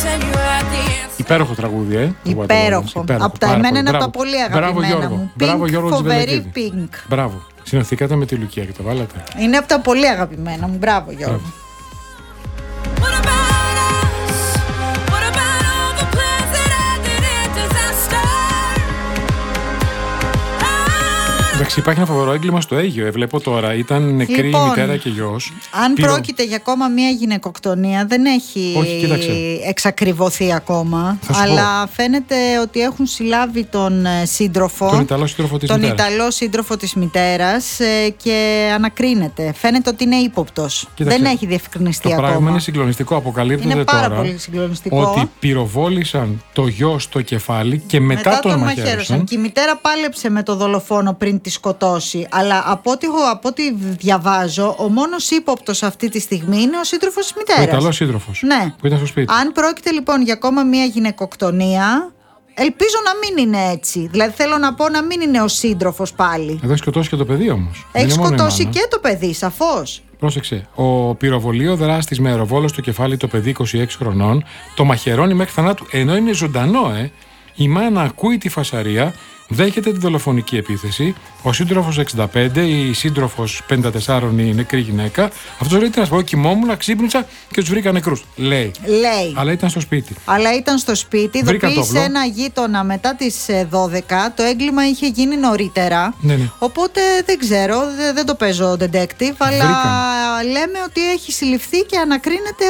Υπέροχο τραγούδι, Υπέροχο. Από τα εμένα είναι από τα πολύ αγαπημένα μου. Μπράβο, Γιώργο. Φοβερή Pink. Μπράβο. Συνοδευτήκατε με τη Λουκία και το βάλατε. Είναι από τα πολύ αγαπημένα μου. Μπράβο, Γιώργο. Μπράβο. Εντάξει, υπάρχει ένα φοβερό έγκλημα στο Αίγυο. Βλέπω τώρα. Ήταν νεκρή η μητέρα και γιος. Αν πρόκειται για ακόμα μία γυναικοκτονία, δεν έχει εξακριβωθεί ακόμα. Αλλά φαίνεται ότι έχουν συλλάβει τον σύντροφο. Τον Ιταλό σύντροφο της μητέρας και ανακρίνεται. Φαίνεται ότι είναι ύποπτος. Δεν έχει διευκρινιστεί ακόμα. Το πράγμα είναι συγκλονιστικό. Αποκαλύπτεται είναι τώρα πολύ συγκλονιστικό. Ότι πυροβόλησαν το γιο στο κεφάλι και μετά τον μαχαίρωσαν. Και η μητέρα πάλεψε με το δολοφόνο πριν τη σκοτώσει. Αλλά από ό,τι διαβάζω, ο μόνος ύποπτος αυτή τη στιγμή είναι ο σύντροφος της μητέρας. Ο Ιταλός σύντροφος. Ναι. Που ήταν στο σπίτι. Αν πρόκειται λοιπόν για ακόμα μία γυναικοκτονία, ελπίζω να μην είναι έτσι. Δηλαδή θέλω να πω να μην είναι ο σύντροφος πάλι. Εδώ έχει σκοτώσει και το παιδί όμως. Έχει σκοτώσει και το παιδί, σαφώς. Πρόσεξε. Ο πυροβολείο δράστης με αεροβόλο στο κεφάλι το παιδί 26 χρονών το μαχαιρώνει μέχρι θανάτου. Ενώ είναι ζωντανό, η μάνα ακούει τη φασαρία. Δέχεται τη δολοφονική επίθεση. Ο σύντροφος 65, η σύντροφος 54, η νεκρή γυναίκα. Αυτός λέει: τι να σου πω, κοιμόμουν, ξύπνησα και τους βρήκα νεκρούς. Λέει. Αλλά ήταν στο σπίτι. Ειδοποίησε ένα γείτονα μετά τις 12. Το έγκλημα είχε γίνει νωρίτερα. Ναι. Οπότε δεν ξέρω, δεν το παίζω detective, αλλά λέμε ότι έχει συλληφθεί και ανακρίνεται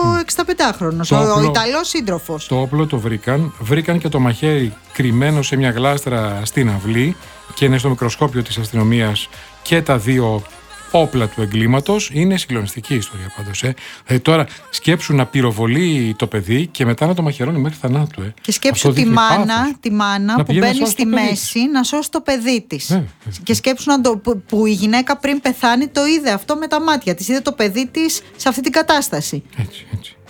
ο 65χρονος, ο Ιταλός σύντροφος. Το όπλο το βρήκαν και το μαχαίρι κρυμμένο σε μια γλάστρα στην αυλή και είναι στο μικροσκόπιο της αστυνομίας και τα δύο όπλα του εγκλήματος. Είναι συγκλονιστική η ιστορία πάντως. Τώρα σκέψου να πυροβολεί το παιδί και μετά να το μαχαιρώνει μέχρι θανάτου. Και σκέψου τη μάνα που μπαίνει στη μέση να σώσει το παιδί της. Και σκέψου που η γυναίκα πριν πεθάνει το είδε αυτό με τα μάτια της. Είδε το παιδί της σε αυτή την κατάσταση. Έτσι.